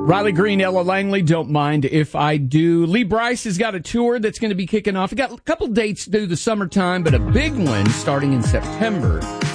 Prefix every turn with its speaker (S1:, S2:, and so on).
S1: Riley Green, Ella Langley, don't mind if I do. Lee Brice has got a tour that's going to be kicking off. We got a couple dates due the summertime, but a big one starting in September.